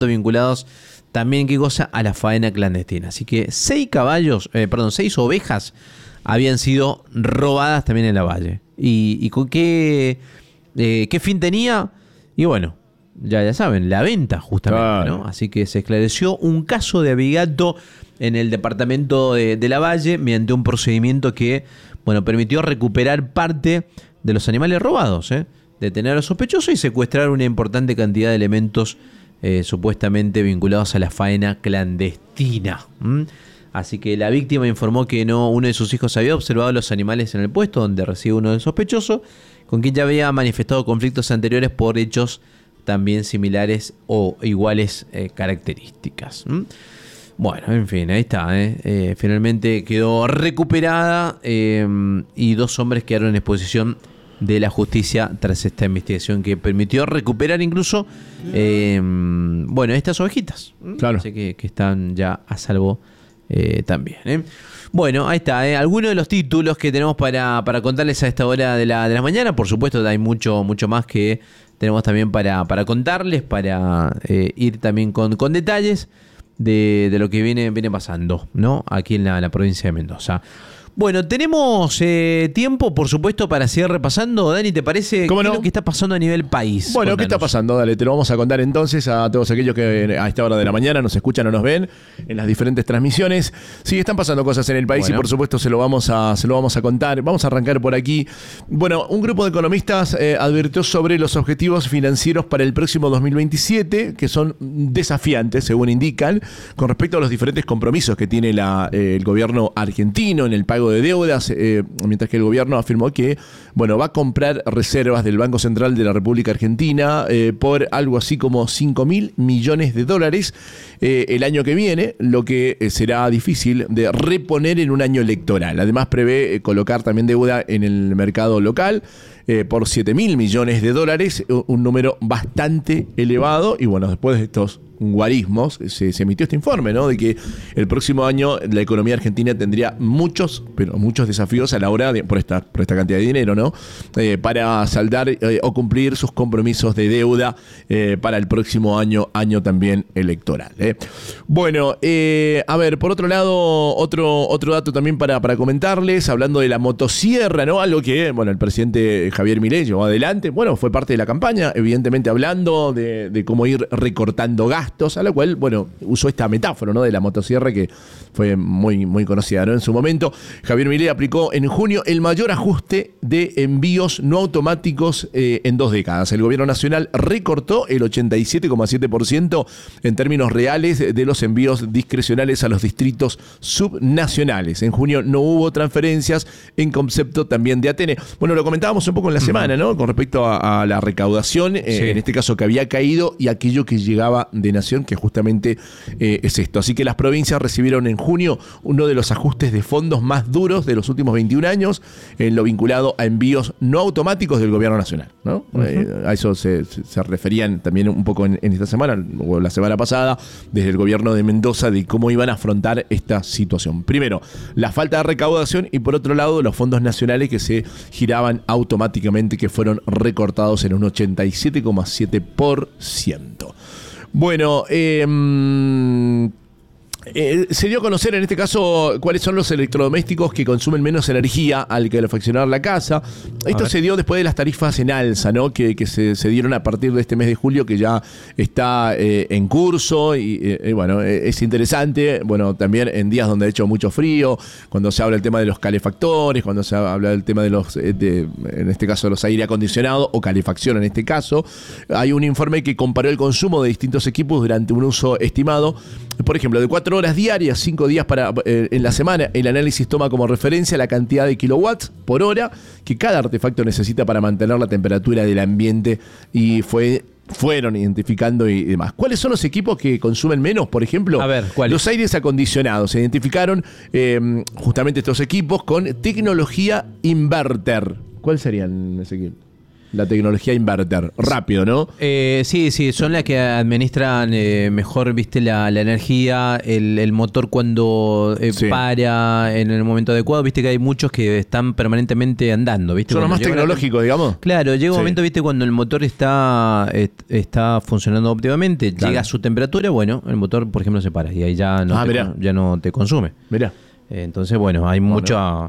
vinculados también, ¿qué cosa? A la faena clandestina. Así que 6 ovejas habían sido robadas también en Lavalle. ¿Y con qué fin tenía? Y bueno, ya saben, la venta justamente, claro, ¿no? Así que se esclareció un caso de abigato en el departamento de Lavalle mediante un procedimiento que, bueno, permitió recuperar parte de los animales robados, detener a los sospechosos y secuestrar una importante cantidad de elementos supuestamente vinculados a la faena clandestina. Así que la víctima informó que uno de sus hijos había observado los animales en el puesto donde reside uno del sospechoso, con quien ya había manifestado conflictos anteriores por hechos también similares o iguales características. Bueno, en fin, ahí está. Finalmente quedó recuperada y 2 hombres quedaron en exposición de la justicia tras esta investigación que permitió recuperar incluso estas ovejitas. Claro. Así que están ya a salvo también. Bueno, ahí está. Algunos de los títulos que tenemos para contarles a esta hora de la mañana. Por supuesto, hay mucho más que tenemos también para contarles, para ir también con detalles de lo que viene pasando, ¿no? Aquí en la provincia de Mendoza. Bueno, tenemos tiempo, por supuesto, para seguir repasando. Dani, ¿te parece? ¿Cómo no? ¿Qué es lo que está pasando a nivel país? Bueno, Contanos. ¿qué está pasando? Dale, te lo vamos a contar entonces a todos aquellos que a esta hora de la mañana nos escuchan o nos ven en las diferentes transmisiones. Sí, están pasando cosas en el país y por supuesto se lo vamos a contar. Vamos a arrancar por aquí. Bueno, un grupo de economistas advirtió sobre los objetivos financieros para el próximo 2027, que son desafiantes, según indican, con respecto a los diferentes compromisos que tiene el gobierno argentino en el pago de deudas, mientras que el gobierno afirmó que, bueno, va a comprar reservas del Banco Central de la República Argentina por algo así como 5.000 millones de dólares el año que viene, lo que será difícil de reponer en un año electoral. Además prevé colocar también deuda en el mercado local por 7.000 millones de dólares, un número bastante elevado. Y bueno, después de estos guarismos se emitió este informe, ¿no? De que el próximo año la economía argentina tendría muchos desafíos a la hora por esta cantidad de dinero, ¿no? Para saldar o cumplir sus compromisos de deuda para el próximo año también electoral. Bueno, a ver, por otro lado, otro dato también para comentarles, hablando de la motosierra, ¿no? Algo que, bueno, el presidente Javier Milei llevó adelante. Bueno, fue parte de la campaña, evidentemente hablando de cómo ir recortando gastos, a lo cual, bueno, usó esta metáfora, ¿no? De la motosierra que fue muy, muy conocida, ¿no? En su momento, Javier Milei aplicó en junio el mayor ajuste de envíos no automáticos en 2 décadas. El gobierno nacional recortó el 87,7% en términos reales de los envíos discrecionales a los distritos subnacionales. En junio no hubo transferencias en concepto también de ATN. Bueno, lo comentábamos un poco en la semana, ¿no? Con respecto a la recaudación, sí, en este caso que había caído, y aquello que llegaba de Nación, que justamente es esto. Así que las provincias recibieron en junio uno de los ajustes de fondos más duros de los últimos 21 años en lo vinculado a envíos no automáticos del gobierno nacional, ¿no? A eso se referían también un poco en esta semana, o la semana pasada, desde el gobierno de Mendoza, de cómo iban a afrontar esta situación. Primero, la falta de recaudación, y por otro lado, los fondos nacionales que se giraban automáticamente, que fueron recortados en un 87,7%. Bueno, se dio a conocer en este caso cuáles son los electrodomésticos que consumen menos energía al calefaccionar la casa. Esto se dio después de las tarifas en alza, ¿no? Que se dieron a partir de este mes de julio, que ya está en curso y bueno, es interesante. Bueno, también en días donde ha hecho mucho frío, cuando se habla del tema de los calefactores, cuando se habla del tema de los, en este caso, de los aire acondicionados o calefacción en este caso. Hay un informe que comparó el consumo de distintos equipos durante un uso estimado. Por ejemplo, de 4 horas diarias, 5 días en la semana, el análisis toma como referencia la cantidad de kilowatts por hora que cada artefacto necesita para mantener la temperatura del ambiente, y fueron identificando y demás. ¿Cuáles son los equipos que consumen menos? Por ejemplo, los aires acondicionados. Se identificaron justamente estos equipos con tecnología inverter. ¿Cuáles serían ese equipo? la tecnología inverter. Rápido, ¿no? Sí, son las que administran mejor, viste, la energía, el motor cuando para en el momento adecuado. Viste que hay muchos que están permanentemente andando, viste. Son los más tecnológicos, digamos. Claro, llega un momento, viste, cuando el motor está funcionando óptimamente, claro, llega a su temperatura, bueno, el motor, por ejemplo, se para y ahí ya no te consume. Mirá. Entonces, bueno, hay mucha...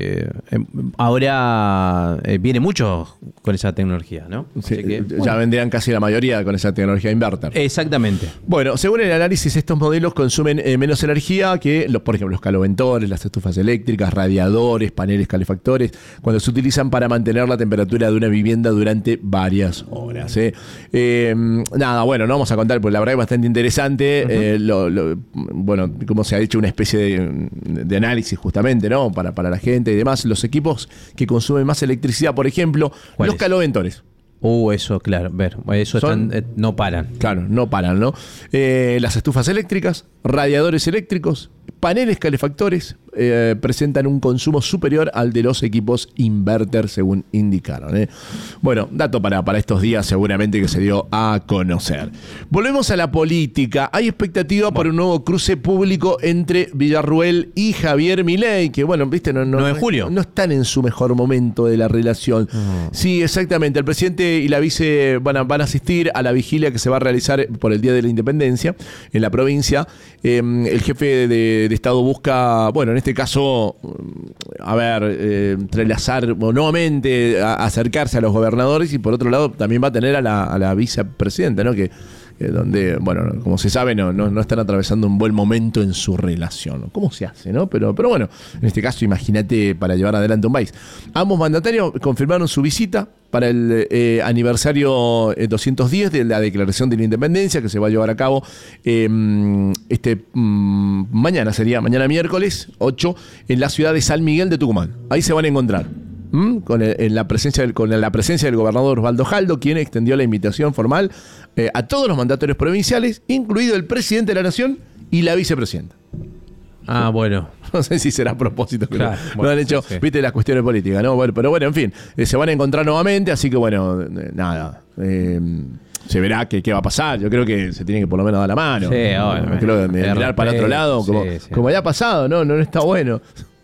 ahora viene mucho con esa tecnología, ¿no? Sí, así que, ya vendrían casi la mayoría con esa tecnología inverter. Exactamente. Bueno, según el análisis, estos modelos consumen menos energía que, por ejemplo, los caloventores, las estufas eléctricas, radiadores, paneles calefactores, cuando se utilizan para mantener la temperatura de una vivienda durante varias horas. Nada, bueno, no vamos a contar, porque la verdad es bastante interesante. Bueno, cómo se ha hecho una especie de análisis justamente, ¿no? Para la gente y demás. Los equipos que consumen más electricidad, por ejemplo, los caloventores. Eso, claro, eso no paran. Claro, no paran, ¿no? Las estufas eléctricas, radiadores eléctricos, paneles calefactores presentan un consumo superior al de los equipos inverter, según indicaron. Bueno, dato para estos días seguramente que se dio a conocer. Volvemos a la política. Hay expectativa por un nuevo cruce público entre Villarruel y Javier Milei, que bueno, viste, no en julio. No están en su mejor momento de la relación. Sí, exactamente. El presidente y la vice van a asistir a la vigilia que se va a realizar por el Día de la Independencia en la provincia. El jefe de Estado busca, bueno, en este caso, entrelazar o nuevamente acercarse a los gobernadores, y por otro lado también va a tener a la vicepresidenta, ¿no? Que donde, bueno, como se sabe, no están atravesando un buen momento en su relación. ¿Cómo se hace, no? Pero bueno, en este caso, imagínate, para llevar adelante un país. Ambos mandatarios confirmaron su visita para el aniversario 210 de la Declaración de la Independencia, que se va a llevar a cabo mañana miércoles 8, en la ciudad de San Miguel de Tucumán. Ahí se van a encontrar con la presencia del gobernador Osvaldo Jaldo, quien extendió la invitación formal a todos los mandatarios provinciales, incluido el presidente de la Nación y la vicepresidenta. Bueno. No sé si será a propósito, pero claro, lo han hecho, sí. Viste, las cuestiones políticas, ¿no? Bueno, pero bueno, en fin, se van a encontrar nuevamente, así que bueno, nada. Se verá qué va a pasar. Yo creo que se tiene que por lo menos dar la mano. Sí, creo que mirar para otro lado, como haya pasado, no está bueno.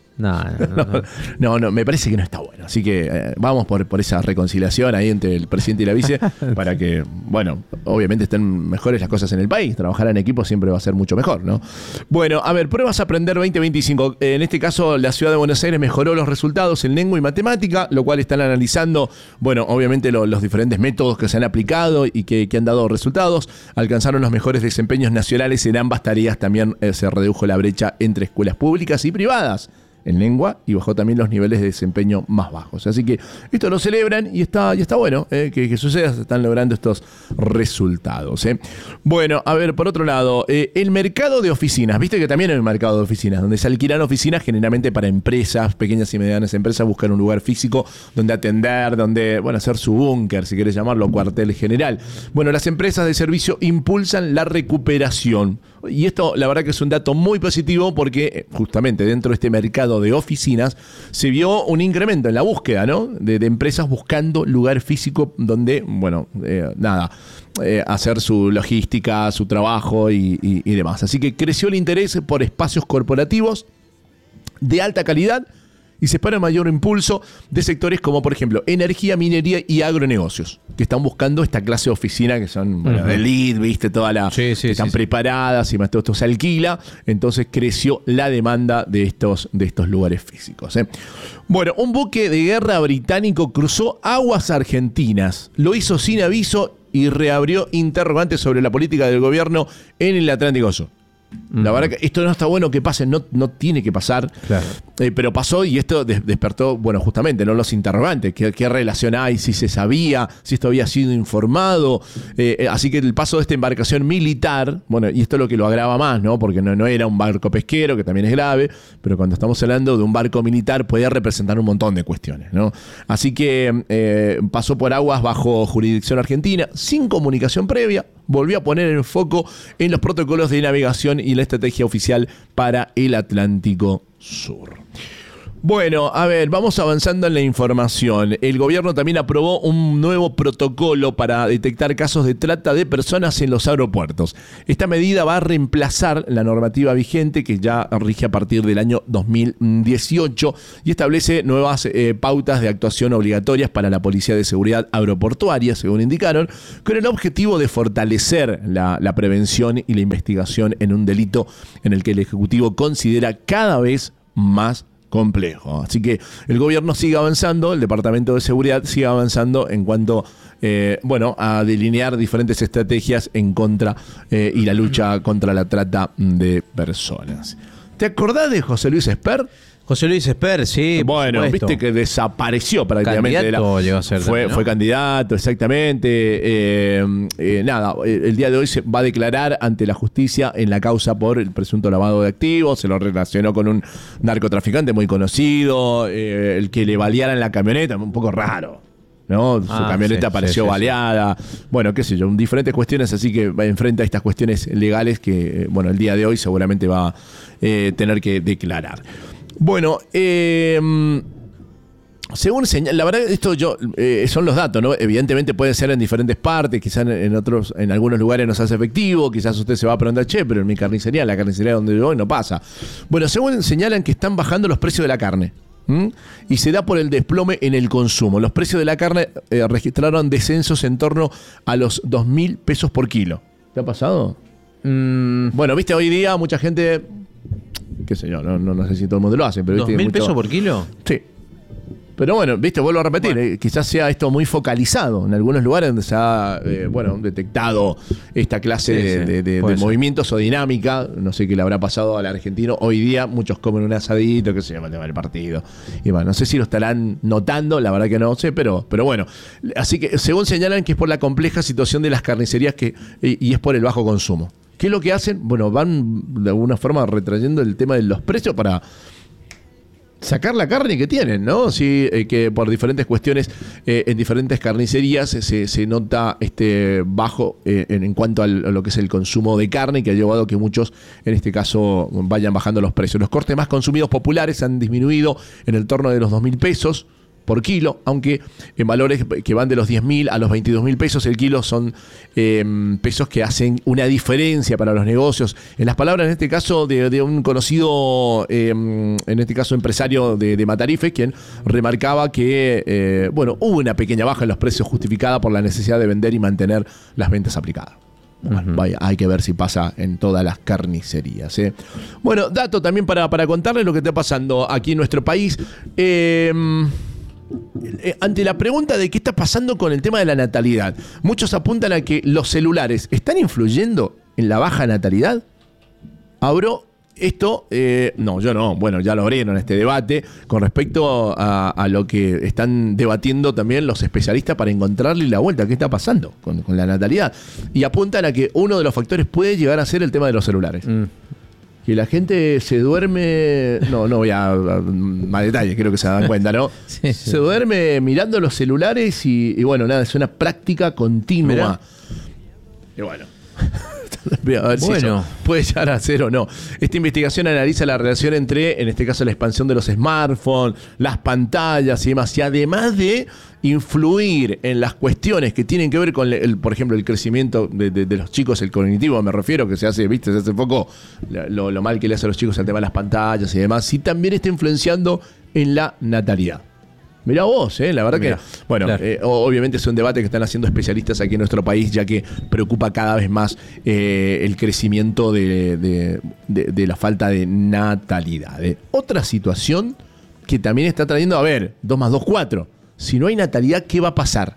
No, me parece que no está bueno. Así que vamos por esa reconciliación ahí entre el presidente y la vice para que, bueno, obviamente estén mejores las cosas en el país. Trabajar en equipo siempre va a ser mucho mejor, ¿no? Bueno, a ver, pruebas a aprender 2025. En este caso, la ciudad de Buenos Aires mejoró los resultados en lengua y matemática, lo cual están analizando, bueno, obviamente los diferentes métodos que se han aplicado y que han dado resultados. Alcanzaron los mejores desempeños nacionales en ambas tareas. También se redujo la brecha entre escuelas públicas y privadas en lengua, y bajó también los niveles de desempeño más bajos. Así que esto lo celebran y está bueno que suceda, se están logrando estos resultados. Bueno, a ver, por otro lado, el mercado de oficinas, viste que también hay un mercado de oficinas, donde se alquilan oficinas generalmente para empresas, pequeñas y medianas empresas, buscan un lugar físico donde atender, donde, bueno, hacer su búnker, si querés llamarlo, cuartel general. Bueno, las empresas de servicio impulsan la recuperación. Y esto, la verdad que es un dato muy positivo, porque justamente dentro de este mercado de oficinas se vio un incremento en la búsqueda, ¿no? de empresas buscando lugar físico donde, bueno, hacer su logística, su trabajo y demás. Así que creció el interés por espacios corporativos de alta calidad, y se espera mayor impulso de sectores como, por ejemplo, energía, minería y agronegocios, que están buscando esta clase de oficina, que son de lead, viste, están preparadas, y más todo esto se alquila. Entonces creció la demanda de estos lugares físicos. Bueno, un buque de guerra británico cruzó aguas argentinas. Lo hizo sin aviso y reabrió interrogantes sobre la política del gobierno en el Atlántico Sur. La verdad que esto no está bueno que pase, no tiene que pasar, claro. Pero pasó, y esto despertó, bueno, justamente, ¿no?, los interrogantes. ¿Qué relación hay? Si se sabía, si esto había sido informado. Así que el paso de esta embarcación militar, bueno, y esto es lo que lo agrava más, ¿no? Porque no era un barco pesquero, que también es grave, pero cuando estamos hablando de un barco militar puede representar un montón de cuestiones, ¿no? Así que pasó por aguas bajo jurisdicción argentina, sin comunicación previa. Volvió a poner el foco en los protocolos de navegación y la estrategia oficial para el Atlántico Sur. Bueno, a ver, vamos avanzando en la información. El gobierno también aprobó un nuevo protocolo para detectar casos de trata de personas en los aeropuertos. Esta medida va a reemplazar la normativa vigente que ya rige a partir del año 2018 y establece nuevas pautas de actuación obligatorias para la Policía de Seguridad Aeroportuaria, según indicaron, con el objetivo de fortalecer la prevención y la investigación en un delito en el que el Ejecutivo considera cada vez más complejo. Así que el gobierno sigue avanzando, el Departamento de Seguridad sigue avanzando en cuanto a delinear diferentes estrategias en contra y la lucha contra la trata de personas. ¿Te acordás de José Luis Esper? José Luis Esper, sí. Bueno, viste que desapareció prácticamente. Candidato llegó a ser fue, también, ¿no? Fue candidato, exactamente. El día de hoy se va a declarar ante la justicia en la causa por el presunto lavado de activos. Se lo relacionó con un narcotraficante muy conocido, el que le balearan la camioneta, un poco raro, ¿no? Su camioneta apareció baleada. Bueno, qué sé yo, diferentes cuestiones, así que enfrenta estas cuestiones legales que, el día de hoy seguramente va a tener que declarar. Bueno, según señala, la verdad, esto son los datos, ¿no? Evidentemente puede ser en diferentes partes, quizás en algunos lugares no se hace efectivo, quizás usted se va a preguntar, pero en mi carnicería, la carnicería donde yo voy, no pasa. Bueno, según señalan que están bajando los precios de la carne. Y se da por el desplome en el consumo. Los precios de la carne registraron descensos en torno a los 2.000 pesos por kilo. ¿Te ha pasado? Bueno, viste, hoy día mucha gente, qué sé yo, no sé si todo el mundo lo hace, pero viste, ¿2.000 pesos por kilo? Sí. Pero bueno, viste, vuelvo a repetir, quizás sea esto muy focalizado en algunos lugares donde se ha detectado esta clase de movimientos o dinámica. No sé qué le habrá pasado al argentino. Hoy día muchos comen un asadito, que se llama el tema del partido. Y bueno, no sé si lo estarán notando, la verdad que no sé, pero bueno. Así que según señalan que es por la compleja situación de las carnicerías y es por el bajo consumo. ¿Qué es lo que hacen? Bueno, van de alguna forma retrayendo el tema de los precios para sacar la carne que tienen, ¿no? Sí, que por diferentes cuestiones en diferentes carnicerías se nota bajo en cuanto a lo que es el consumo de carne, que ha llevado a que muchos, en este caso, vayan bajando los precios. Los cortes más consumidos populares han disminuido en el torno de los 2.000 pesos por kilo, aunque en valores que van de los 10.000 a los 22.000 pesos el kilo son pesos que hacen una diferencia para los negocios. En las palabras, en este caso, de un conocido, en este caso empresario de Matarife, quien remarcaba que, hubo una pequeña baja en los precios justificada por la necesidad de vender y mantener las ventas aplicadas. Bueno, vaya, hay que ver si pasa en todas las carnicerías. Bueno, dato también para contarles lo que está pasando aquí en nuestro país. Ante la pregunta de qué está pasando con el tema de la natalidad, muchos apuntan a que los celulares están influyendo en la baja natalidad. Abro esto, no, yo no, bueno, ya lo abrieron este debate con respecto a lo que están debatiendo también los especialistas para encontrarle la vuelta a qué está pasando con la natalidad. Y apuntan a que uno de los factores puede llegar a ser el tema de los celulares. Que la gente se duerme, no voy a más detalles, creo que se dan cuenta, ¿no? Sí. Se duerme mirando los celulares y bueno, nada, es una práctica continua. Mirá. Y bueno. A ver si eso puede llegar a ser o no. Esta investigación analiza la relación entre, en este caso, la expansión de los smartphones, las pantallas y demás, y además de influir en las cuestiones que tienen que ver con, por ejemplo, el crecimiento de los chicos, el cognitivo, me refiero, que se hace poco lo mal que le hace a los chicos el tema de las pantallas y demás, y también está influenciando en la natalidad. Mirá vos, la verdad que, bueno, claro. Obviamente es un debate que están haciendo especialistas aquí en nuestro país, ya que preocupa cada vez más el crecimiento de la falta de natalidad. Otra situación que también está trayendo, 2 más 2, 4. Si no hay natalidad, ¿qué va a pasar?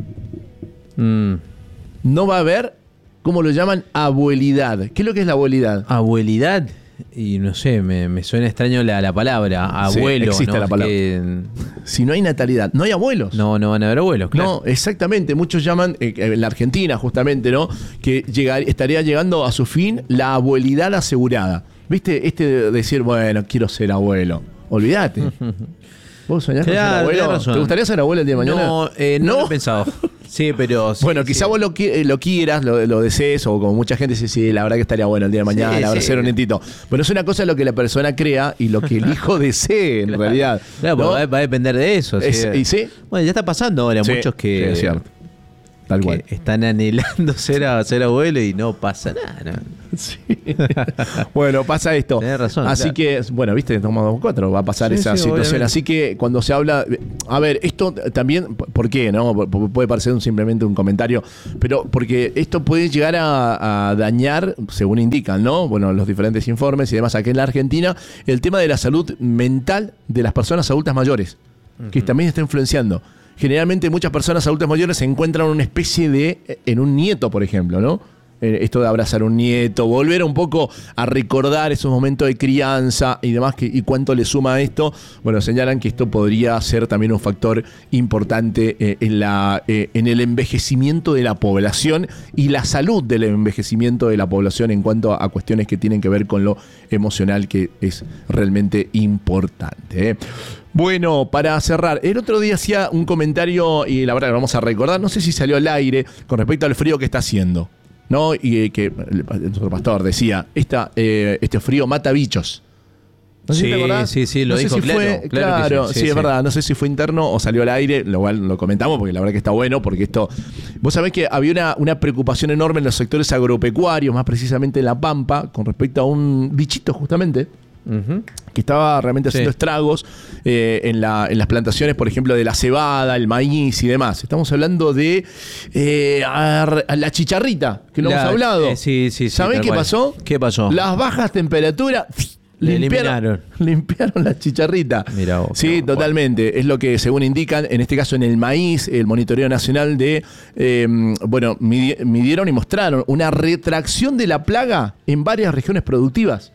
No va a haber, ¿cómo lo llaman? Abuelidad. ¿Qué es lo que es la abuelidad? ¿Abuelidad? Y no sé, me suena extraño la palabra, abuelo. Sí, existe, ¿no? La palabra. Si no hay natalidad, no hay abuelos. No van a haber abuelos, claro. No, exactamente. Muchos llaman, en la Argentina justamente, ¿no? Que estaría llegando a su fin la abuelidad asegurada. ¿Viste? De decir, bueno, quiero ser abuelo. Olvídate. ¿Vos soñás con ser abuelo? ¿Te gustaría ser abuelo el día de mañana? No lo he pensado. Sí, pero... Sí, bueno, quizá vos lo quieras, lo desees, o como mucha gente dice, sí, la verdad que estaría bueno el día de mañana, la verdad, ser un netito. Pero es una cosa lo que la persona crea y lo que el hijo desee, en realidad. Claro, ¿no? va a depender de eso. ¿Y sí? Bueno, ya está pasando ahora, muchos que... Sí, es cierto. Tal cual. Están anhelando ser abuelo y no pasa nada. ¿No? Sí. Bueno, pasa esto. Tenés razón. Así que, bueno, viste, tomamos 4, va a pasar esa situación. Obviamente. Así que cuando se habla. A ver, esto también. ¿Por qué? ¿No? Puede parecer simplemente un comentario, pero porque esto puede llegar a dañar, según indican, ¿no? Bueno, los diferentes informes y demás, aquí en la Argentina, el tema de la salud mental de las personas adultas mayores, que también está influenciando. Generalmente muchas personas adultas mayores se encuentran una especie de, en un nieto, por ejemplo, ¿no? Esto de abrazar un nieto, volver un poco a recordar esos momentos de crianza y demás, y cuánto le suma a esto. Bueno, señalan que esto podría ser también un factor importante en el envejecimiento de la población y la salud del envejecimiento de la población en cuanto a cuestiones que tienen que ver con lo emocional, que es realmente importante, ¿eh? Bueno, para cerrar, el otro día hacía un comentario, y la verdad que lo vamos a recordar, no sé si salió al aire, con respecto al frío que está haciendo, ¿no? Y que nuestro pastor decía, este frío mata bichos. ¿No sé si te acordás? Sí, lo dijo, claro. Sí, es verdad, no sé si fue interno o salió al aire, lo cual lo comentamos porque la verdad que está bueno, porque esto, vos sabés que había una preocupación enorme en los sectores agropecuarios, más precisamente en La Pampa, con respecto a un bichito justamente, que estaba realmente haciendo estragos en las plantaciones, por ejemplo, de la cebada, el maíz y demás. Estamos hablando de la chicharrita, que lo hemos hablado. Sí. ¿Sabés qué pasó? ¿Qué pasó? Las bajas temperaturas limpiaron la chicharrita. Mirá vos, sí, totalmente. Bueno. Es lo que, según indican, en este caso en el maíz, el Monitoreo Nacional midieron y mostraron una retracción de la plaga en varias regiones productivas.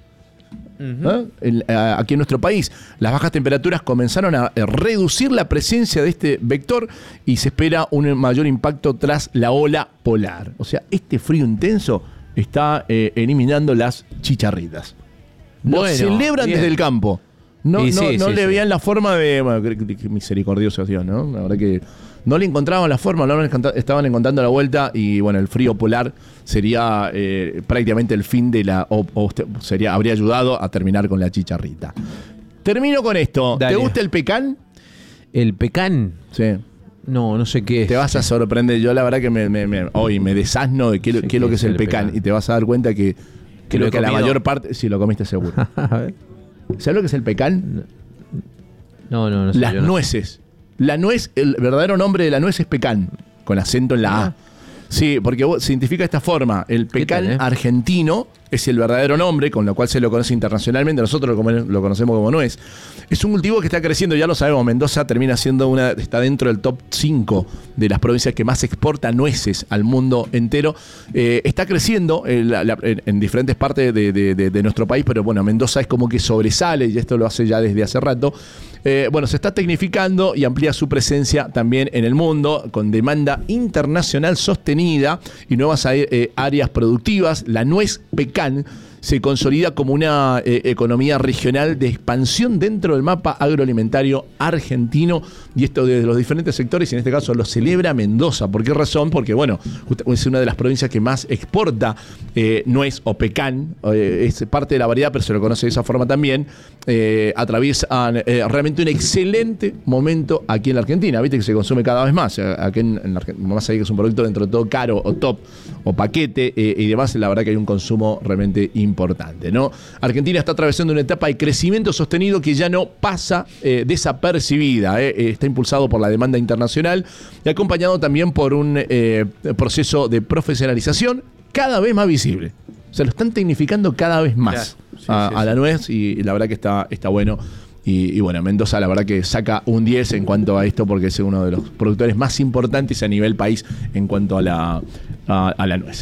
Aquí en nuestro país, las bajas temperaturas comenzaron a reducir la presencia de este vector y se espera un mayor impacto tras la ola polar. O sea, este frío intenso está eliminando las chicharritas. Lo celebran bien desde el campo. No le veían la forma de... Bueno, qué misericordioso Dios, ¿no? La verdad que no le encontraban la forma, no le estaban encontrando la vuelta, y bueno, el frío polar sería prácticamente el fin de habría ayudado a terminar con la chicharrita. Termino con esto. Dale. ¿Te gusta el pecan? ¿El pecan? Sí. No sé qué es. Te vas a sorprender. Yo la verdad que hoy me desasno de qué es lo que es el pecan, y te vas a dar cuenta que creo que la mayor parte... Sí, lo comiste seguro. A ver. ¿Sabes lo que es el pecan? No sé. Las nueces. La nuez, el verdadero nombre de la nuez es pecan, con acento en la A. Sí, porque se identifica de esta forma. El pecan argentino es el verdadero nombre, con lo cual se lo conoce internacionalmente. Nosotros lo conocemos como nuez. Es un cultivo que está creciendo, ya lo sabemos. Mendoza termina siendo está dentro del top 5 de las provincias que más exporta nueces al mundo entero. Está creciendo en diferentes partes de nuestro país, pero bueno, Mendoza es como que sobresale, y esto lo hace ya desde hace rato. Se está tecnificando y amplía su presencia también en el mundo, con demanda internacional sostenida y nuevas áreas productivas. La nuez pecan se consolida como una economía regional de expansión dentro del mapa agroalimentario argentino, y esto desde los diferentes sectores, y en este caso lo celebra Mendoza. ¿Por qué razón? Porque bueno, es una de las provincias que más exporta nuez o pecan, es parte de la variedad, pero se lo conoce de esa forma también. Atraviesan realmente un excelente momento aquí en la Argentina. Viste que se consume cada vez más. Aquí en la Argentina, más allá que es un producto dentro de todo caro o top o paquete y demás, la verdad que hay un consumo realmente importante, ¿no? Argentina está atravesando una etapa de crecimiento sostenido que ya no pasa desapercibida. Está impulsado por la demanda internacional y acompañado también por un proceso de profesionalización cada vez más visible. Se lo están tecnificando cada vez más a la nuez, y la verdad que está bueno. Y bueno, Mendoza la verdad que saca un 10 en cuanto a esto, porque es uno de los productores más importantes a nivel país en cuanto a la nuez.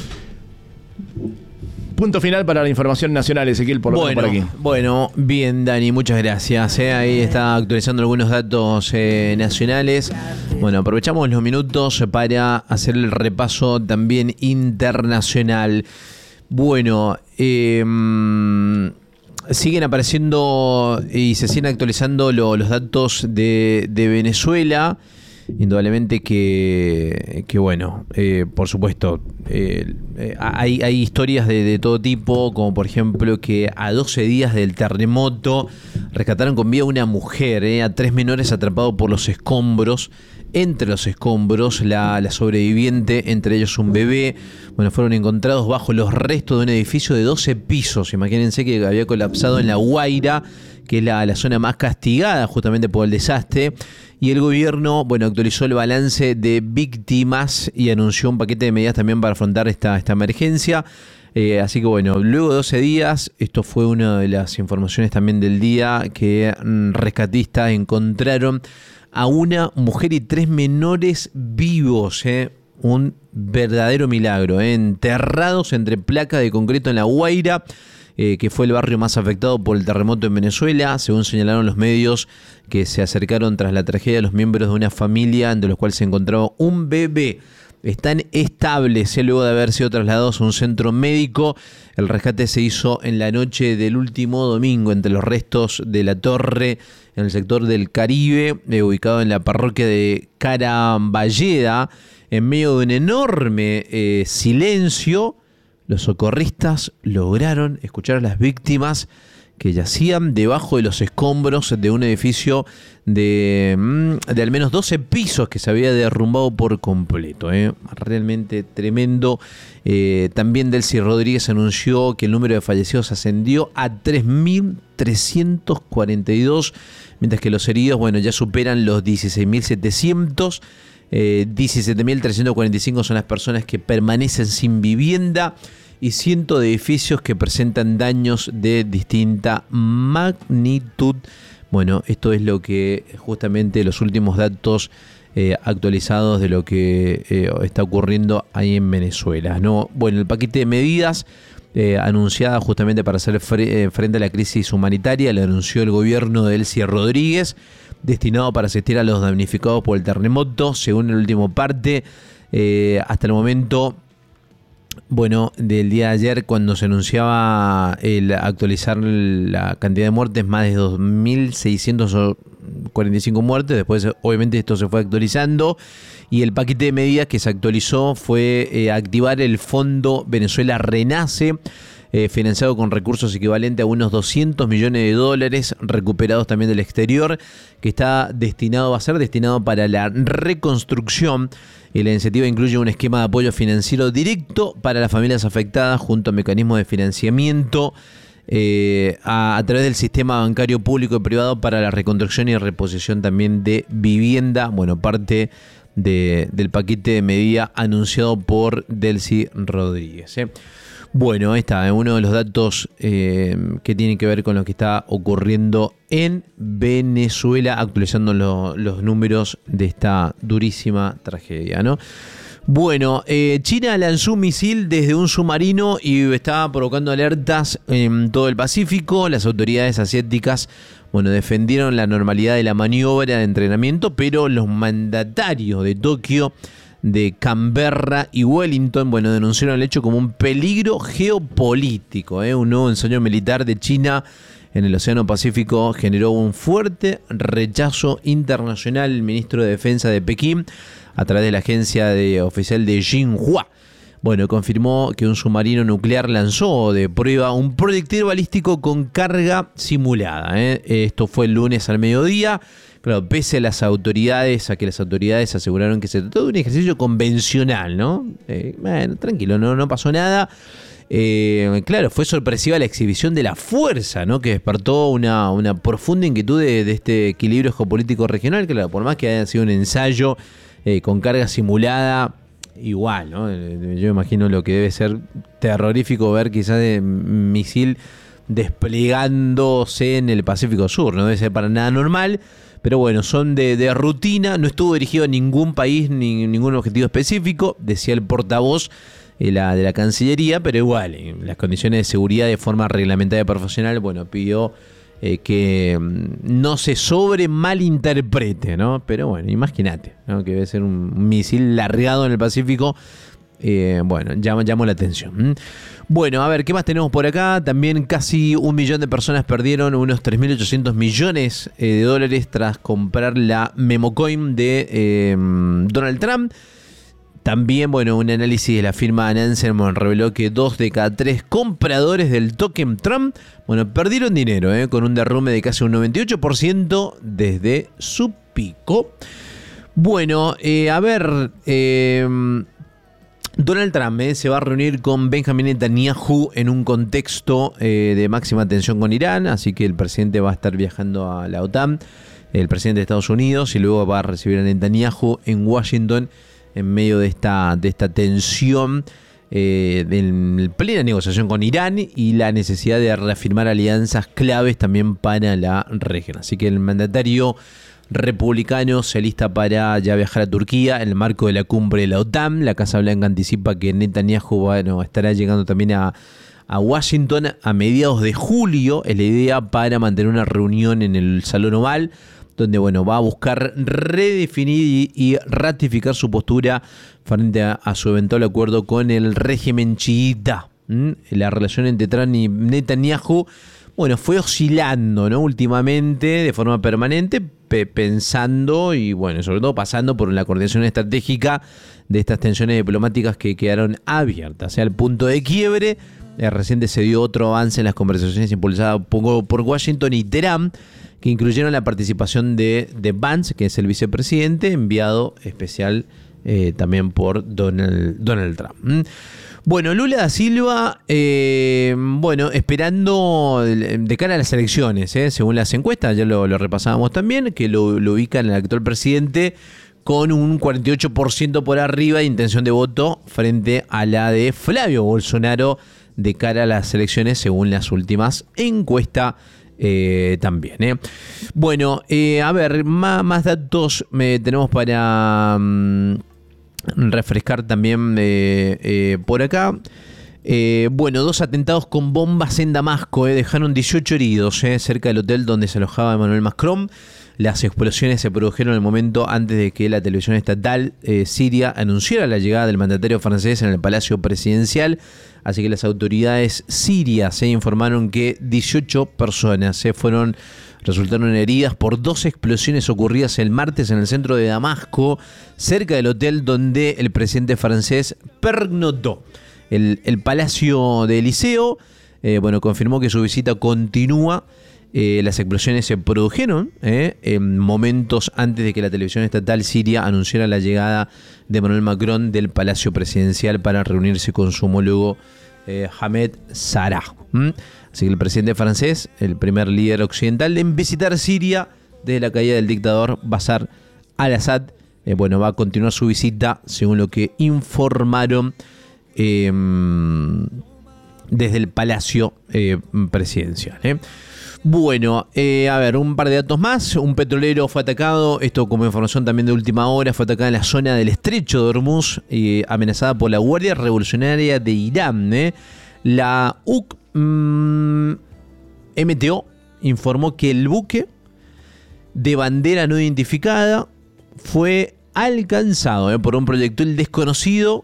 Punto final para la información nacional, Ezequiel, por aquí. Bueno, bien, Dani, muchas gracias. Ahí está actualizando algunos datos nacionales. Bueno, aprovechamos los minutos para hacer el repaso también internacional. Bueno, siguen apareciendo y se siguen actualizando los datos de Venezuela. indudablemente que bueno, por supuesto, hay historias de todo tipo, como por ejemplo que a 12 días del terremoto rescataron con vida a una mujer, a 3 menores atrapados por los escombros. Entre los escombros, la sobreviviente, entre ellos un bebé, bueno, fueron encontrados bajo los restos de un edificio de 12 pisos. Imagínense que había colapsado en La Guaira, que es la zona más castigada justamente por el desastre. Y el gobierno, bueno, actualizó el balance de víctimas y anunció un paquete de medidas también para afrontar esta emergencia. Así que bueno, luego de 12 días, esto fue una de las informaciones también del día, que rescatistas encontraron a una mujer y 3 menores vivos, un verdadero milagro, enterrados entre placas de concreto en La Guaira, que fue el barrio más afectado por el terremoto en Venezuela, según señalaron los medios que se acercaron tras la tragedia, los miembros de una familia entre los cuales se encontraba un bebé. Están estables, luego de haber sido trasladados a un centro médico. El rescate se hizo en la noche del último domingo entre los restos de la torre en el sector del Caribe, ubicado en la parroquia de Caramballeda. En medio de un enorme silencio, los socorristas lograron escuchar a las víctimas que yacían debajo de los escombros de un edificio de al menos 12 pisos que se había derrumbado por completo. Realmente tremendo. También Delcy Rodríguez anunció que el número de fallecidos ascendió a 3.342, mientras que los heridos, bueno, ya superan los 16.700. 17.345 son las personas que permanecen sin vivienda y cientos de edificios que presentan daños de distinta magnitud. Bueno, esto es lo que justamente los últimos datos actualizados de lo que está ocurriendo ahí en Venezuela, ¿no? Bueno, el paquete de medidas anunciada justamente para hacer frente a la crisis humanitaria, lo anunció el gobierno de Delcy Rodríguez, destinado para asistir a los damnificados por el terremoto, según el último parte. Hasta el momento, bueno, del día de ayer, cuando se anunciaba el actualizar la cantidad de muertes, más de 2.645 muertes. Después, obviamente, esto se fue actualizando. Y el paquete de medidas que se actualizó fue activar el Fondo Venezuela Renace, financiado con recursos equivalentes a unos $200 millones recuperados también del exterior, que va a ser destinado para la reconstrucción. Y la iniciativa incluye un esquema de apoyo financiero directo para las familias afectadas, junto a mecanismos de financiamiento a través del sistema bancario público y privado para la reconstrucción y reposición también de vivienda. Bueno, parte del paquete de medida anunciado por Delcy Rodríguez. Bueno, ahí está, uno de los datos que tienen que ver con lo que está ocurriendo en Venezuela, actualizando los números de esta durísima tragedia, ¿no? Bueno, China lanzó un misil desde un submarino y está provocando alertas en todo el Pacífico. Las autoridades asiáticas, bueno, defendieron la normalidad de la maniobra de entrenamiento, pero los mandatarios de Tokio, de Canberra y Wellington, bueno, denunciaron el hecho como un peligro geopolítico. Un nuevo ensayo militar de China en el Océano Pacífico generó un fuerte rechazo internacional. El ministro de Defensa de Pekín, a través de la agencia oficial de Xinhua, bueno, confirmó que un submarino nuclear lanzó de prueba un proyectil balístico con carga simulada. Esto fue el lunes al mediodía. Claro, pese a que las autoridades aseguraron que se trató de un ejercicio convencional, ¿no? Bueno, tranquilo, no pasó nada. Claro, fue sorpresiva la exhibición de la fuerza, ¿no? Que despertó una profunda inquietud de este equilibrio geopolítico regional. Claro, por más que haya sido un ensayo con carga simulada, igual, ¿no? Yo imagino lo que debe ser terrorífico ver quizás un misil desplegándose en el Pacífico Sur. No debe ser para nada normal. Pero bueno, son de rutina, no estuvo dirigido a ningún país ni ningún objetivo específico, decía el portavoz de la Cancillería, pero igual, en las condiciones de seguridad de forma reglamentaria y profesional, bueno, pidió que no se malinterprete, ¿no? Pero bueno, imagínate, ¿no? Que debe ser un misil largado en el Pacífico bueno, llamó la atención. Bueno, a ver, ¿qué más tenemos por acá? También casi 1 millón de personas perdieron unos 3.800 millones de dólares tras comprar la memocoin de Donald Trump. También, bueno, un análisis de la firma Nansen reveló que 2 de cada 3 compradores del token Trump, bueno, perdieron dinero, con un derrumbe de casi un 98% desde su pico. Bueno, a ver, Donald Trump se va a reunir con Benjamin Netanyahu en un contexto de máxima tensión con Irán, así que el presidente va a estar viajando a la OTAN, el presidente de Estados Unidos, y luego va a recibir a Netanyahu en Washington en medio de esta tensión, en plena negociación con Irán y la necesidad de reafirmar alianzas claves también para la región. Así que el mandatario republicano se alista para ya viajar a Turquía en el marco de la cumbre de la OTAN. La Casa Blanca anticipa que Netanyahu, bueno, estará llegando también a Washington a mediados de julio. Es la idea para mantener una reunión en el Salón Oval, donde, bueno, va a buscar redefinir y ratificar su postura frente a su eventual acuerdo con el régimen chiita. La relación entre Trump y Netanyahu, bueno, fue oscilando, ¿no?, últimamente de forma permanente, pensando y, bueno, sobre todo pasando por la coordinación estratégica de estas tensiones diplomáticas que quedaron abiertas. O sea, el punto de quiebre, reciente se dio otro avance en las conversaciones impulsadas por Washington y Teherán, que incluyeron la participación de Vance, que es el vicepresidente, enviado especial también por Donald Trump. Bueno, Lula da Silva, bueno, esperando de cara a las elecciones, según las encuestas, ya lo repasábamos también, que lo ubican al actual presidente con un 48% por arriba de intención de voto frente a la de Flavio Bolsonaro de cara a las elecciones, según las últimas encuestas también. Bueno, a ver, más datos tenemos para refrescar también por acá. Bueno, 2 atentados con bombas en Damasco dejaron 18 heridos cerca del hotel donde se alojaba Emmanuel Macron. Las explosiones se produjeron en el momento antes de que la televisión estatal siria anunciara la llegada del mandatario francés en el Palacio Presidencial. Así que las autoridades sirias informaron que 18 personas resultaron heridas por 2 explosiones ocurridas el martes en el centro de Damasco, cerca del hotel donde el presidente francés pernoctó. El Palacio de Eliseo, bueno, confirmó que su visita continúa. Las explosiones se produjeron en momentos antes de que la televisión estatal siria anunciara la llegada de Emmanuel Macron del Palacio Presidencial para reunirse con su homólogo Hamed Sarraj. Así que el presidente francés, el primer líder occidental en visitar Siria desde la caída del dictador Bashar al-Assad, bueno, va a continuar su visita, según lo que informaron desde el Palacio Presidencial. Bueno, a ver, un par de datos más. Un petrolero fue atacado, esto como información también de última hora, fue atacado en la zona del estrecho de Hormuz, amenazada por la Guardia Revolucionaria de Irán. La MTO informó que el buque de bandera no identificada fue alcanzado por un proyectil desconocido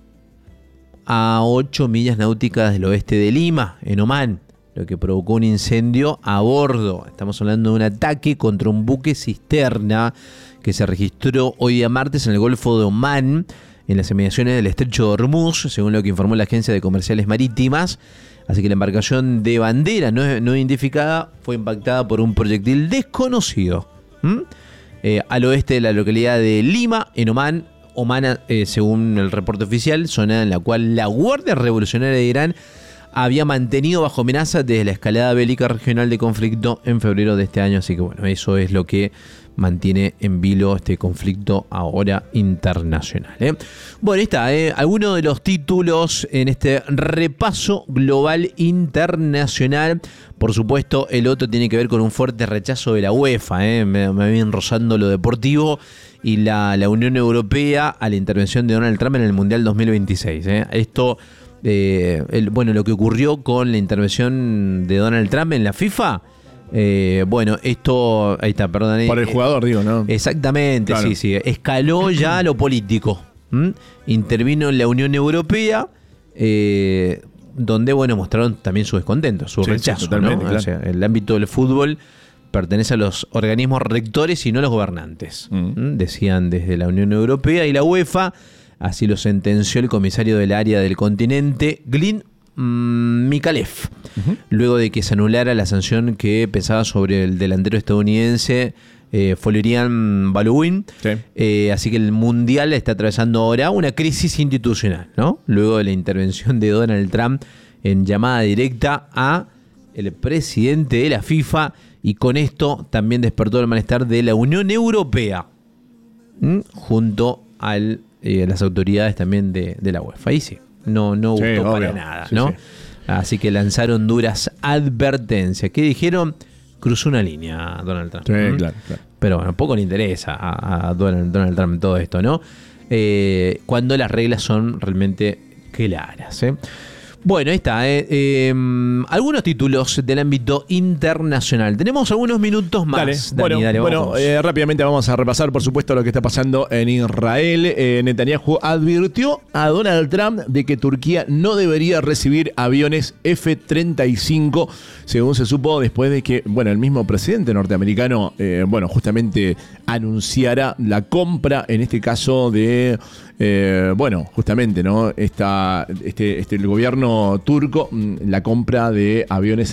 a 8 millas náuticas del oeste de Lima, en Omán, lo que provocó un incendio a bordo. Estamos hablando de un ataque contra un buque cisterna que se registró hoy día martes en el Golfo de Omán, en las inmediaciones del estrecho de Hormuz, según lo que informó la Agencia de Comerciales Marítimas. Así que la embarcación de bandera no identificada fue impactada por un proyectil desconocido al oeste de la localidad de Lima, en Omán. Omán, según el reporte oficial, zona en la cual la Guardia Revolucionaria de Irán había mantenido bajo amenaza desde la escalada bélica regional de conflicto en febrero de este año. Así que bueno, eso es lo que mantiene en vilo este conflicto ahora internacional. Bueno, ahí está, algunos de los títulos en este repaso global internacional. Por supuesto, el otro tiene que ver con un fuerte rechazo de la UEFA. Me vienen rozando lo deportivo y la Unión Europea a la intervención de Donald Trump en el Mundial 2026. Esto, bueno, lo que ocurrió con la intervención de Donald Trump en la FIFA. Bueno, esto, ahí está, perdón. Por el jugador, digo, ¿no? Exactamente, claro. Sí. Escaló ya a lo político. Intervino en la Unión Europea, donde, bueno, mostraron también su descontento, su rechazo. Totalmente, ¿no? claro. O sea, el ámbito del fútbol pertenece a los organismos rectores y no a los gobernantes, decían desde la Unión Europea y la UEFA. Así lo sentenció el comisario del área del continente, Glyn Mikalev, luego de que se anulara la sanción que pesaba sobre el delantero estadounidense Florian Balogun. Sí. Así que el Mundial está atravesando ahora una crisis institucional, ¿no? Luego de la intervención de Donald Trump en llamada directa a el presidente de la FIFA, y con esto también despertó el malestar de la Unión Europea, junto a las autoridades también de la UEFA. Ahí sí, no gustó para nada, ¿no? Sí. Así que lanzaron duras advertencias. ¿Qué dijeron? Cruzó una línea Donald Trump. Sí, claro. Pero bueno, poco le interesa a Donald Trump todo esto, ¿no? Cuando las reglas son realmente claras, ¿eh? Bueno, ahí está. Algunos títulos del ámbito internacional. Tenemos algunos minutos más. Dale. Bueno, rápidamente vamos a repasar, por supuesto, lo que está pasando en Israel. Netanyahu advirtió a Donald Trump de que Turquía no debería recibir aviones F-35, según se supo después de que, bueno, el mismo presidente norteamericano, justamente anunciara la compra, en este caso de... justamente, ¿no? El gobierno turco, la compra de aviones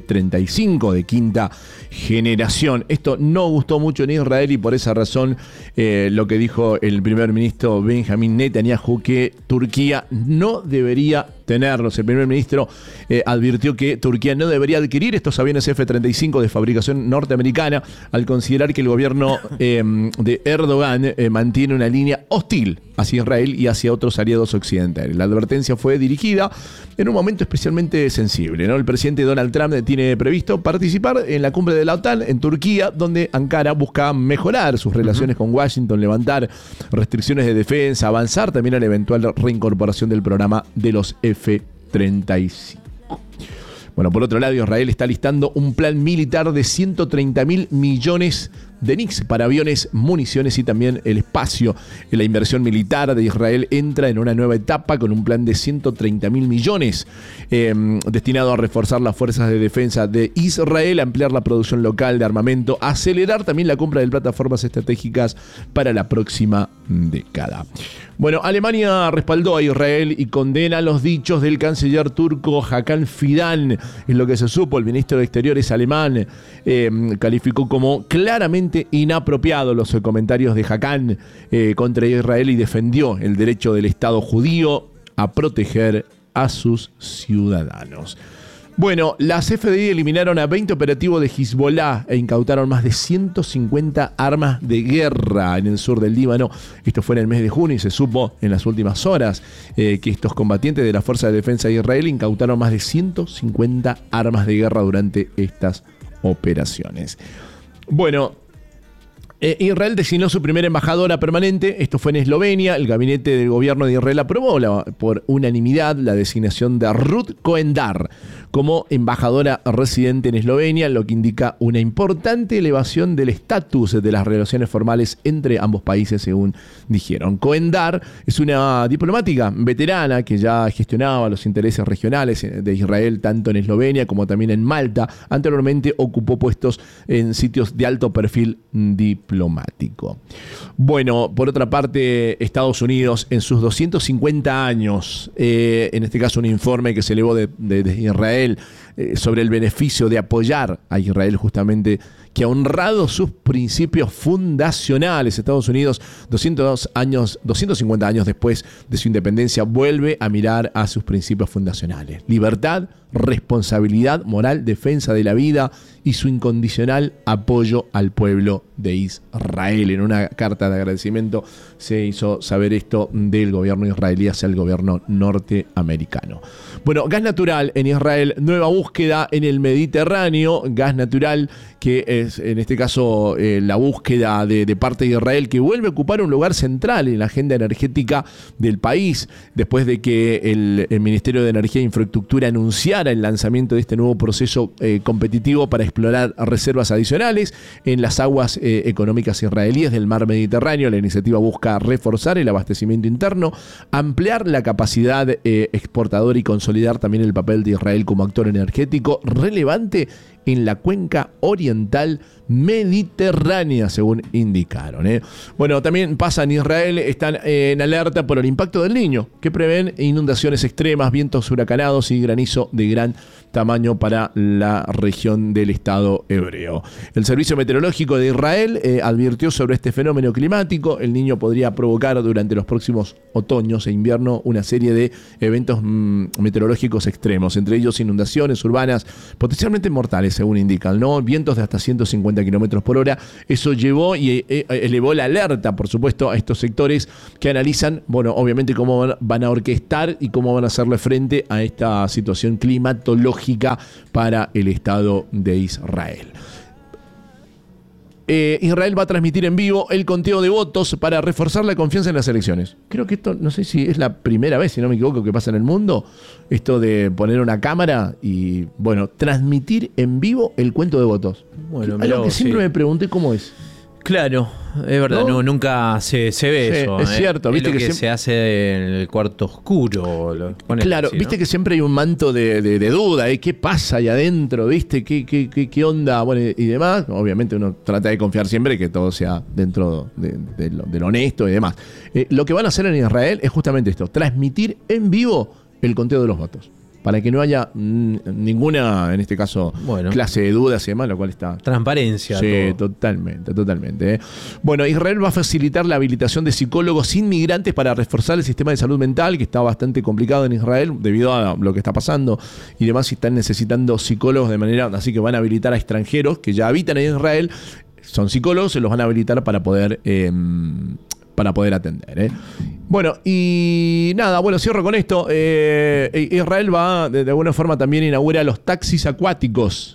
F-35 de quinta generación. Esto no gustó mucho en Israel y por esa razón lo que dijo el primer ministro Benjamin Netanyahu, que Turquía no debería tenerlos. El primer ministro advirtió que Turquía no debería adquirir estos aviones F-35 de fabricación norteamericana, al considerar que el gobierno de Erdogan mantiene una línea hostil hacia Israel y hacia otros aliados occidentales. La advertencia fue dirigida en un momento especialmente sensible, ¿no? El presidente Donald Trump tiene previsto participar en la cumbre de la OTAN en Turquía, donde Ankara busca mejorar sus relaciones con Washington, levantar restricciones de defensa, avanzar también a la eventual reincorporación del programa de los F-35. Bueno, por otro lado, Israel está listando un plan militar de 130.000 millones de NICS para aviones, municiones y también el espacio. La inversión militar de Israel entra en una nueva etapa con un plan de 130.000 millones destinado a reforzar las fuerzas de defensa de Israel, ampliar la producción local de armamento, acelerar también la compra de plataformas estratégicas para la próxima década. Bueno, Alemania respaldó a Israel y condena los dichos del canciller turco Hakan Fidan. Es lo que se supo. El ministro de Exteriores alemán calificó como claramente inapropiados los comentarios de Hakan contra Israel y defendió el derecho del Estado judío a proteger a sus ciudadanos. Bueno, las FDI eliminaron a 20 operativos de Hezbollah e incautaron más de 150 armas de guerra en el sur del Líbano. Esto fue en el mes de junio y se supo en las últimas horas que estos combatientes de la Fuerza de Defensa de Israel incautaron más de 150 armas de guerra durante estas operaciones. Bueno, Israel designó su primera embajadora permanente. Esto fue en Eslovenia. El gabinete del gobierno de Israel aprobó por unanimidad la designación de Ruth Cohen-Dar como embajadora residente en Eslovenia, lo que indica una importante elevación del estatus de las relaciones formales entre ambos países, según dijeron. Cohen-Dar es una diplomática veterana que ya gestionaba los intereses regionales de Israel tanto en Eslovenia como también en Malta. Anteriormente ocupó puestos en sitios de alto perfil diplomático. Bueno, por otra parte, Estados Unidos en sus 250 años, en este caso un informe que se elevó de Israel sobre el beneficio de apoyar a Israel, justamente, que ha honrado sus principios fundacionales. Estados Unidos, 250 años después de su independencia, vuelve a mirar a sus principios fundacionales: libertad, responsabilidad moral, defensa de la vida y su incondicional apoyo al pueblo de Israel. En una carta de agradecimiento se hizo saber esto del gobierno israelí hacia el gobierno norteamericano. Bueno, gas natural en Israel, nueva búsqueda búsqueda en el Mediterráneo, gas natural, que es en este caso la búsqueda de parte de Israel, que vuelve a ocupar un lugar central en la agenda energética del país, después de que el Ministerio de Energía e Infraestructura anunciara el lanzamiento de este nuevo proceso competitivo para explorar reservas adicionales en las aguas económicas israelíes del mar Mediterráneo. La iniciativa busca reforzar el abastecimiento interno, ampliar la capacidad exportadora y consolidar también el papel de Israel como actor energético relevante en la cuenca oriental mediterránea, según indicaron. Bueno, también pasa en Israel, están en alerta por el impacto del Niño, que prevén inundaciones extremas, vientos huracanados y granizo de gran tamaño para la región del Estado hebreo. El Servicio Meteorológico de Israel advirtió sobre este fenómeno climático. El Niño podría provocar durante los próximos otoños e invierno una serie de eventos meteorológicos extremos, entre ellos inundaciones urbanas potencialmente mortales, según indican, ¿no? Vientos de hasta 150 kilómetros por hora. Eso llevó y elevó la alerta, por supuesto, a estos sectores que analizan, bueno, obviamente cómo van a orquestar y cómo van a hacerle frente a esta situación climatológica para el Estado de Israel. Israel va a transmitir en vivo el conteo de votos para reforzar la confianza en las elecciones. Creo que esto, no sé si es la primera vez, si no me equivoco, que pasa en el mundo, esto de poner una cámara y, bueno, transmitir en vivo el cuento de votos. Bueno, algo que siempre me pregunté cómo es. Claro, es verdad, ¿no? Nunca se ve eso. Es cierto, viste que se hace en el cuarto oscuro. Claro, así, viste, ¿no? que siempre hay un manto de duda, ¿qué pasa ahí adentro? ¿Viste? ¿Qué onda? Bueno, y demás. Obviamente uno trata de confiar siempre que todo sea dentro de lo honesto y demás. Lo que van a hacer en Israel es justamente esto: transmitir en vivo el conteo de los votos, para que no haya ninguna, en este caso, clase de dudas y demás, lo cual está... Transparencia. Sí, todo. Totalmente. Bueno, Israel va a facilitar la habilitación de psicólogos inmigrantes para reforzar el sistema de salud mental, que está bastante complicado en Israel debido a lo que está pasando y demás, y están necesitando psicólogos de manera... Así que van a habilitar a extranjeros que ya habitan en Israel, son psicólogos, se los van a habilitar para poder atender. Bueno, y nada, cierro con esto. Israel va, de alguna forma, también inaugura los taxis acuáticos.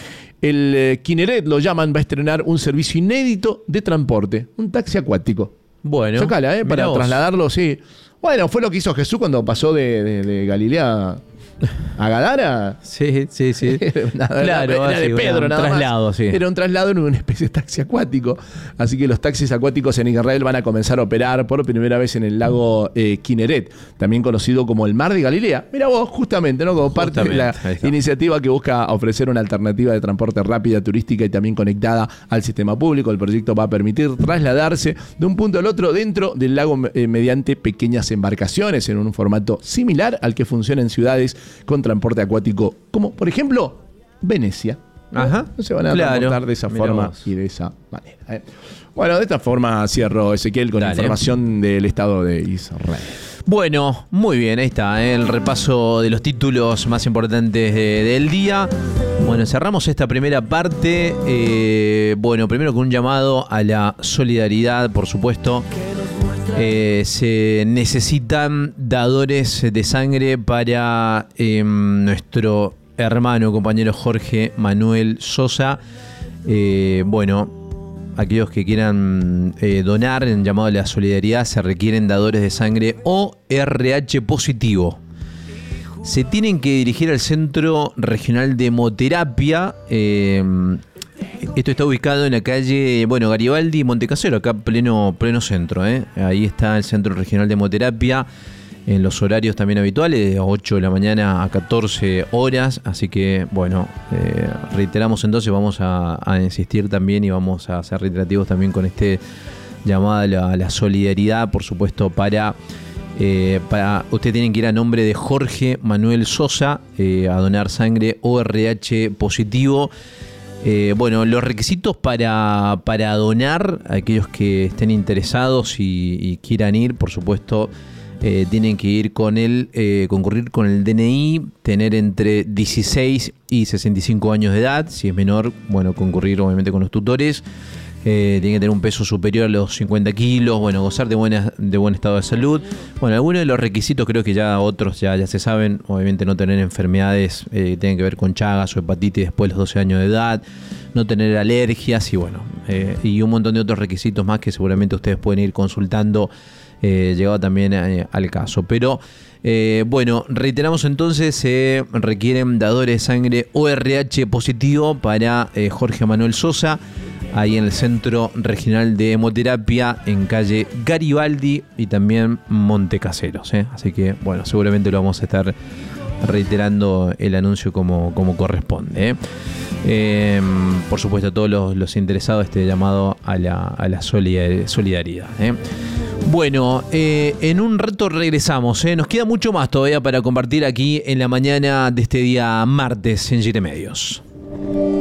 El Kineret, lo llaman, va a estrenar un servicio inédito de transporte, un taxi acuático. Bueno, sacala, para trasladarlo, sí. Bueno, fue lo que hizo Jesús cuando pasó de Galilea a Gadara. Sí. Claro, era de Pedro, nada más. Traslado, sí. Era un traslado en una especie de taxi acuático. Así que los taxis acuáticos en Israel van a comenzar a operar por primera vez en el lago Kineret, también conocido como el Mar de Galilea. Mira vos, justamente, ¿no? Como parte de la iniciativa que busca ofrecer una alternativa de transporte rápida, turística y también conectada al sistema público. El proyecto va a permitir trasladarse de un punto al otro dentro del lago mediante pequeñas embarcaciones en un formato similar al que funciona en ciudades con transporte acuático, como por ejemplo Venecia. Ajá. No se van a transportar de esa forma y de esa manera. Bueno, de esta forma cierro, Ezequiel, con información del Estado de Israel. Bueno, muy bien, ahí está, el repaso de los títulos más importantes del día. Bueno, cerramos esta primera parte. Primero con un llamado a la solidaridad, por supuesto. Se necesitan dadores de sangre para nuestro hermano, compañero Jorge Manuel Sosa. Aquellos que quieran donar, en llamado a la solidaridad, se requieren dadores de sangre o RH positivo. Se tienen que dirigir al Centro Regional de Hemoterapia. Esto está ubicado en la calle Garibaldi y Montecasero, acá pleno centro. Ahí está el Centro Regional de Hemoterapia, en los horarios también habituales, de 8 de la mañana a 14 horas. Así que, reiteramos entonces, vamos a insistir también y vamos a ser reiterativos también con este llamado a la solidaridad, por supuesto, para ustedes tienen que ir a nombre de Jorge Manuel Sosa a donar sangre o RH positivo. Los requisitos para donar, aquellos que estén interesados y quieran ir, por supuesto, tienen que ir concurrir con el DNI, tener entre 16 y 65 años de edad. Si es menor, concurrir obviamente con los tutores. tiene que tener un peso superior a los 50 kilos, bueno, gozar de buen estado de salud. Bueno, algunos de los requisitos creo que ya otros ya se saben, obviamente no tener enfermedades que tienen que ver con chagas o hepatitis después de los 12 años de edad, no tener alergias y bueno, y un montón de otros requisitos más que seguramente ustedes pueden ir consultando llegado también al caso. Pero bueno, reiteramos entonces, se requieren dadores de sangre ORH positivo para Jorge Manuel Sosa, ahí en el Centro Regional de Hemoterapia, en calle Garibaldi y también Montecaseros. Así que, bueno, seguramente lo vamos a estar reiterando el anuncio como corresponde. Por supuesto, a todos los interesados, este llamado a la solidaridad. Bueno, en un rato regresamos. Nos queda mucho más todavía para compartir aquí en la mañana de este día martes en GT Medios.